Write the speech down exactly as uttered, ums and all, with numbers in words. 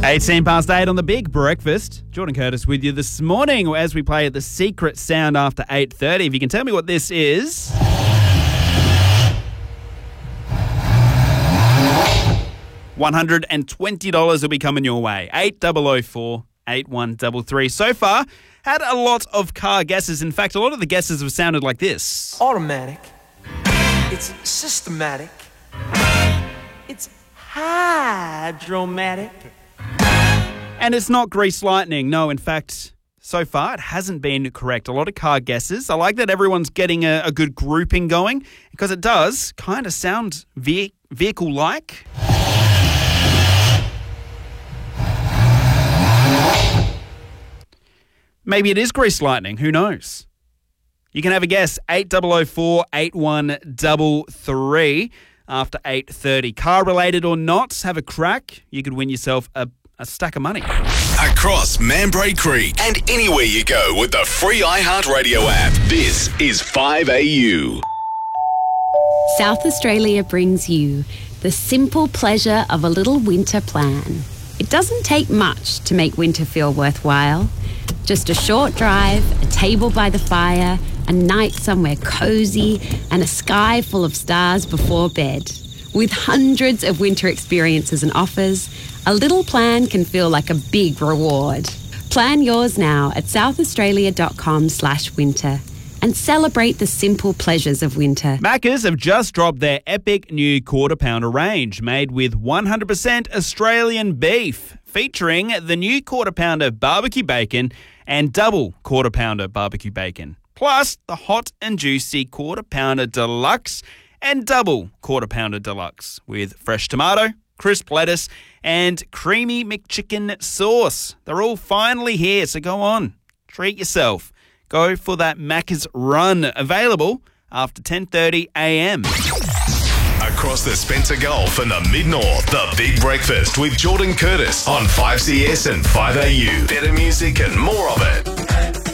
eighteen past eight on the Big Breakfast. Jordan Curtis with you this morning as we play The Secret Sound after eight thirty. If you can tell me what this is. one hundred twenty dollars will be coming your way. eight double oh four, eight one three three. So far, had a lot of car guesses. In fact, a lot of the guesses have sounded like this. Automatic. It's systematic. It's hydromatic. And it's not grease lightning. No, in fact, so far it hasn't been correct. A lot of car guesses. I like that everyone's getting a, a good grouping going because it does kind of sound ve- vehicle-like. Maybe it is grease lightning. Who knows? You can have a guess. eight double oh four, eight one three three after eight thirty. Car-related or not, have a crack. You could win yourself a, a stack of money. Across Mambray Creek and anywhere you go with the free iHeartRadio app. This is five A U. South Australia brings you the simple pleasure of a little winter plan. It doesn't take much to make winter feel worthwhile. Just a short drive, a table by the fire, a night somewhere cozy, and a sky full of stars before bed. With hundreds of winter experiences and offers, a little plan can feel like a big reward. Plan yours now at southaustralia.com slash winter and celebrate the simple pleasures of winter. Macca's have just dropped their epic new quarter pounder range made with one hundred percent Australian beef, featuring the new quarter pounder barbecue bacon and double quarter pounder barbecue bacon, plus the hot and juicy quarter pounder deluxe and double quarter pounder deluxe with fresh tomato, crisp lettuce and creamy McChicken sauce. They're all finally here, so go on, treat yourself. Go for that Macca's run, available after ten thirty a m. Across the Spencer Gulf and the Mid-North, the Big Breakfast with Jordan Curtis on five C S and five A U. Better music and more of it.